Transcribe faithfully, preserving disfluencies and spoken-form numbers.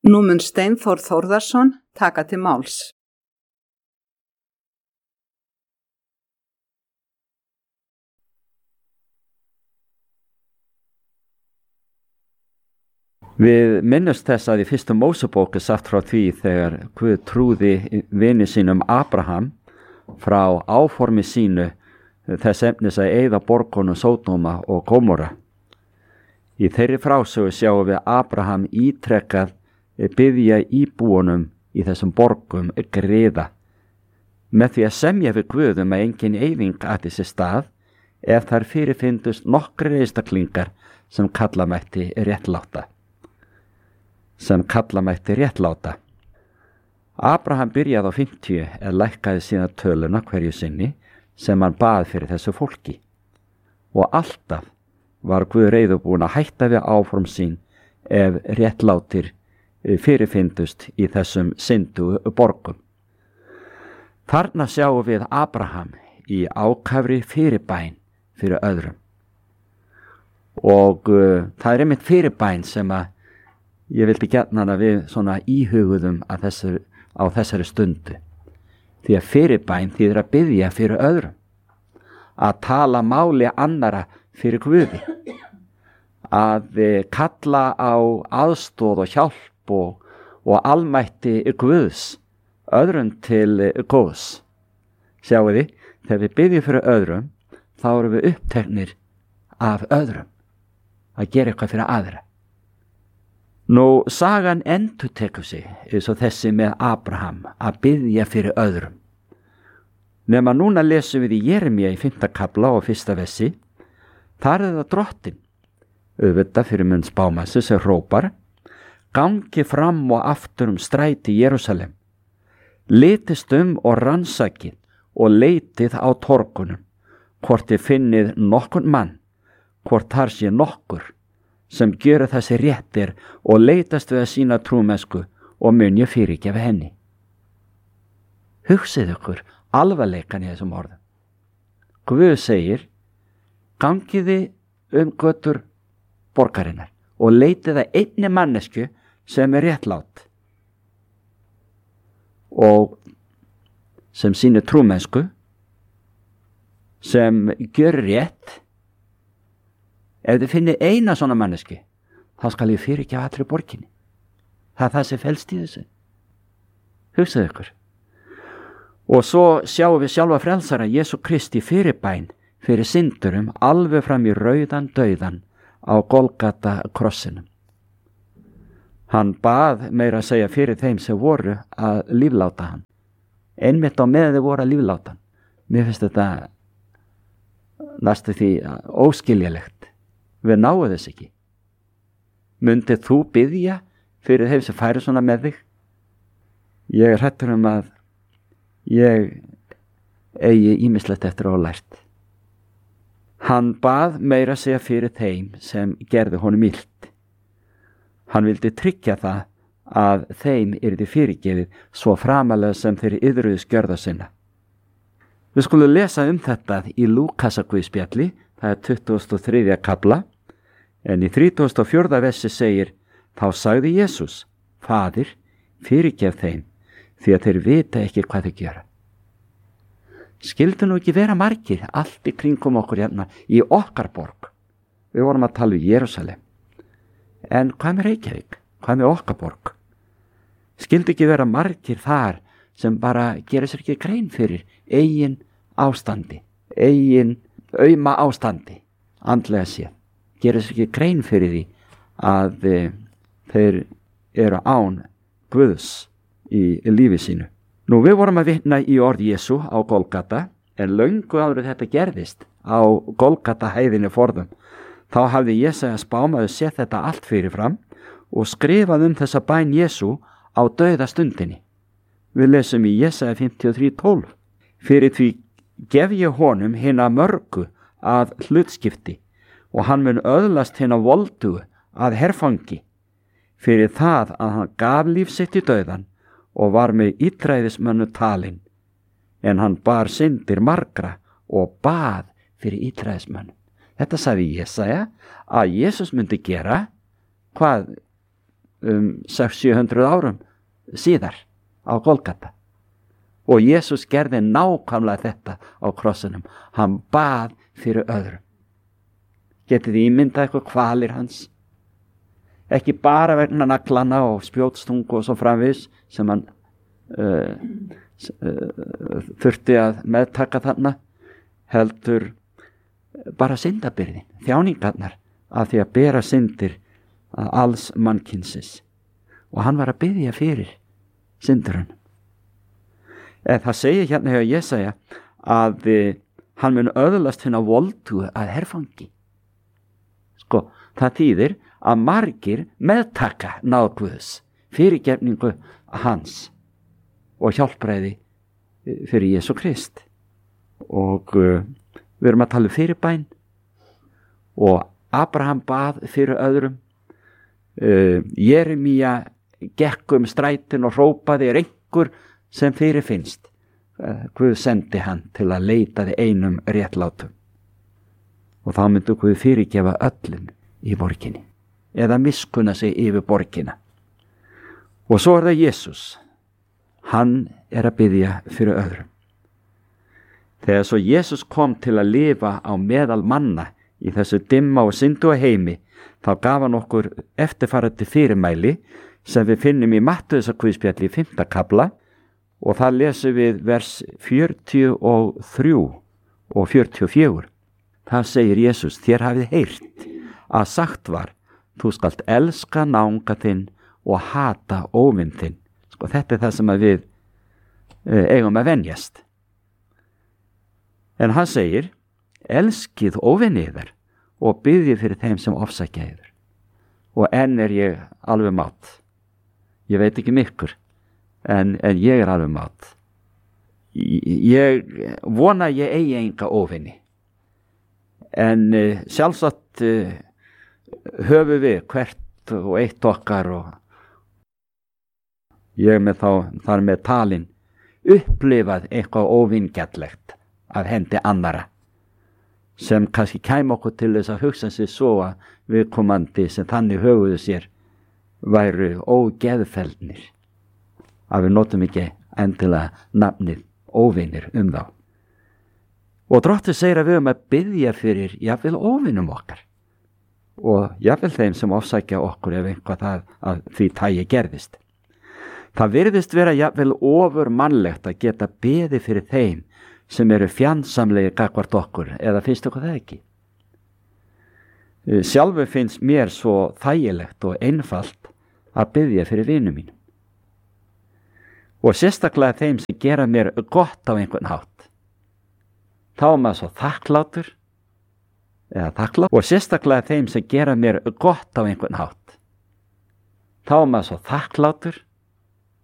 Nú mun Steinþór Þórðarson taka til máls. Við minnumst þess að í fyrstu Mósebók er sagt frá því þegar Guð trúði vini sínum Abraham frá áformi sínu þess efnis að eyða borgunum Sódóma og Gómorra. Í þeirri frásögu sjáum við Abraham ítrekkað biðja íbúunum í þessum borgum griða með því að semja við Guð um að engin eyðing ætti sér stað ef þar fyrirfindust nokkrir einstaklingar sem kalla mætti réttláta. sem kalla mætti réttláta. Abraham byrjaði á fimmtíu en lækkaði síðan töluna hverju sinni sem hann bað fyrir þessu fólki. Og alltaf var Guð reiðubúinn að hætta við áform sín ef réttlátir fyrirfindust í þessum syndu borgum. Þarna sjáum við Abraham í ákafri fyrirbæn fyrir öðrum. Og uh, það er einmitt fyrirbæn sem að ég vildi gjarnan að við svona íhuguðum að þessar, á þessari stundu. Því að fyrirbæn þýðir að biðja fyrir öðrum. Að tala máli annara fyrir Guði. Að kalla á aðstoð og hjálp og, og almætti Guðs öðrum til góðs. Sjáu þið, þegar við biðjum fyrir öðrum, þá erum við uppteknir af öðrum. Að gera eitthvað fyrir aðra. Nú, sagan endurtekur sig eins og þessi með Abraham að biðja fyrir öðrum. Nema núna lesum við í Jeremíu í fimmta kafla og fyrsta versi. Þar er það drottinn, auðvitað fyrir munn spámassu sem hrópar: gangi fram og aftur um stræti Jerúsalem. Litist um og rannsakið og leitið á torgunum, hvort þið finnið nokkurn mann, hvort þar sé nokkur sem gjöra þessi réttir og leitast við að sína trúmennsku og mun ég fyrirgefa henni. Hugsið ykkur alvarleikan í þessum orðum. Guð segir: gangiði um götur borgarinnar og leitið að einni mannesku sem er réttlát og sem sýnir trúmennsku, sem gjör rétt. Ef þið finnið eina svona manneski, þá skal ég fyrirgefa allri borginni. Það er það sem felst í þessu. Hugsið ykkur. Og svo sjáum við sjálfa frelsara Jesú Kristi fyrirbæn fyrir syndurum alveg fram í rauðan dauðan á Golgata krossinum. Hann bað meira að segja fyrir þeim sem voru að lífláta hann. Einmitt á meðan þeir voru að lífláta hann. Mér finnst þetta næstu því óskiljalegt. Við náum þess ekki. Mundið þú biðja fyrir þeim sem færi svona með þig? Ég er hrættur um að ég eigi ýmislegt eftir að hafa lært. Hann bað meira að segja fyrir þeim sem gerði honum illt. Hann vildi tryggja það að þeim yrði fyrirgefið svo framalega sem þeir iðruðu skjörða sinna. Við skulum lesa um þetta í Lúkasarguðspjalli, það er tuttugasta og þriðja kafla, en í þrítugasta og fjórða versi segir: þá sagði Jesús: Faðir, fyrirgef þeim, því að þeir vita ekki hvað þeir gera. Skyldu nú ekki vera margir allt í kringum okkur hérna í okkar borg. Við vorum að tala um Jerúsalem. En hvað með Reykjavík? Hvað með okkar borg? Skyldu ekki vera margir þar sem bara gera sér ekki grein fyrir eigin ástandi, eigin auma ástandi, andlega séð. Gera sér ekki grein fyrir því að e, þeir eru án Guðs í, í lífi sínu. Nú, við vorum að vitna í orð Jesú á Golgata, en löngu áður þetta gerðist á Golgata hæðinni forðum. Þá hafði Jesaja spámaður séð þetta allt fyrirfram og skrifað um þessa bæn Jesú á dauða stundinni. Við lesum í Jesaja fimmtíu og þrjú tólf. Fyrir því gef ég honum hina mörgu að hlutskipti og hann mun öðlast hina voldugu að herfangi fyrir það að hann gaf líf sitt í dauðan og var með illræðismönnu talinn, en hann bar syndir margra og bað fyrir illræðismönnum. Þetta sagði Jesaja að Jesús myndi gera. Hvað um sex til sjö hundruð árum síðar á Golgata. Og Jesús gerði nákvæmlega þetta á krossinum. Hann bað fyrir öðrum. Getið þið ímyndað eitthvað kvalir hans? Ekki bara vegna naglana og spjótstungu og svo framvegis sem hann uh, uh, þurfti að meðtaka þarna, heldur bara syndabyrðin, þjáningarnar af því að bera syndir að alls mannkynsins. Og hann var að biðja fyrir syndurinn. Eða það segir hérna hjá Jesaja að uh, hann mun öðlast finna voldu að herfangi. Sko, það þýðir að margir meðtaka náð Guðs, fyrirgefningu hans og hjálpræði fyrir Jesú Krist. Og uh, við erum að tala um fyrirbæn, og Abraham bað fyrir öðrum. uh, Jeremía gekk um strætin og hrópaði, er einhver sem fyrirfinnst? uh, Guð sendi hann til að leita þið einum réttlátum, og þá myndu Guð fyrirgefa öllum í borginni, eða miskunna sig yfir borgina. Og svo er það Jesús. Hann er að biðja fyrir öðrum. Þegar svo Jesús kom til að lifa á meðal manna í þessu dimma og syndu heimi, þá gaf hann okkur eftirfarandi fyrirmæli sem við finnum í Mattheusarguðspjalli í fimmta kafla, og það lesum við vers fjörutíu og þrjú og fjörutíu og fjögur. Það segir Jesús: þér hafið heyrt að sagt var, þú skalt elska náunga þinn og hata óvin þinn. Sko, þetta er það sem að við uh, eigum að venjast. En hann segir, elskið óvinni yðar og biðjið fyrir þeim sem ofsækja yður. Og enn er ég alveg mátt. Ég veit ekki mikkur, en, en ég er alveg mátt. Ég vona að ég eigi enga óvinni. En uh, sjálfsagt uh, höfu við hvert og eitt okkar, og ég með þá þar með talin upplifað eitthvað óvingjallegt af hendi annara, sem kannski kæm okkur til þess að hugsa sig svo að viðkomandi sem þannig höfuðu sér væru ógeðfeldnir, að við notum ekki endilega nafnið óvinir um þá. Og Drottinn segir að við höfum að biðja fyrir jafnvel óvinum okkar, og jafnvel þeim sem ofsækja okkur ef einhvað það að því tagi gerðist. Það virðist vera jafnvel ofur mannlegt að geta beði fyrir þeim sem eru fjandsamlegir gagnvart okkur, eða finnst okkur það ekki? Sjálfur finnst mér svo þægilegt og einfalt að biðja fyrir vinum mínum, og sérstaklega þeim sem gera mér gott á einhvern hátt. Þá er maður svo þakklátur, eða þakklátt, og sérstaklega þeim sem gera mér gott á einhvern hátt. Þá er maður svo þakklátur,